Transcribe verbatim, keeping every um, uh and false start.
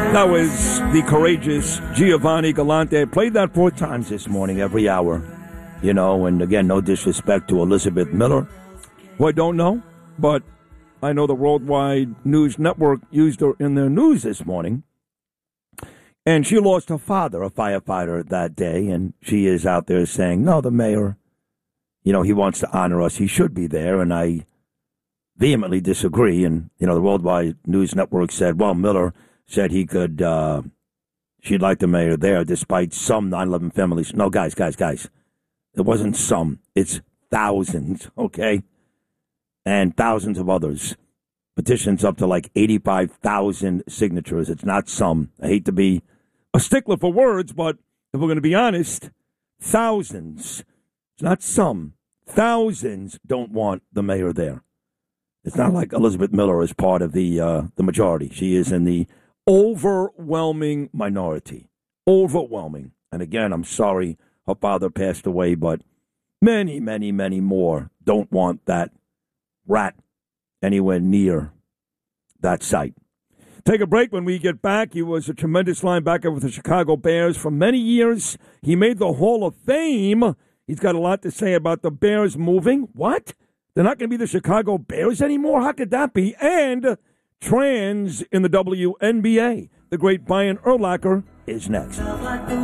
That was the courageous Giovanni Galante. I played that four times this morning, every hour. You know, and again, no disrespect to Elizabeth Miller, who I don't know, but I know the Worldwide News Network used her in their news this morning. And she lost her father, a firefighter, that day, and she is out there saying, no, the mayor, you know, he wants to honor us. He should be there, and I vehemently disagree. And, you know, the Worldwide News Network said, well, Miller said he could, uh, she'd like the mayor there, despite some nine eleven families. No, guys, guys, guys. It wasn't some. It's thousands, okay? And thousands of others. Petitions up to like eighty-five thousand signatures. It's not some. I hate to be a stickler for words, but if we're going to be honest, thousands. It's not some. Thousands don't want the mayor there. It's not like Elizabeth Miller is part of the uh, the majority. She is in the overwhelming minority. Overwhelming. And again, I'm sorry her father passed away, but many, many, many more don't want that rat anywhere near that site. Take a break. When we get back, he was a tremendous linebacker with the Chicago Bears for many years. He made the Hall of Fame. He's got a lot to say about the Bears moving. What? They're not going to be the Chicago Bears anymore? How could that be? And trans in the W N B A. The great Brian Urlacher is next.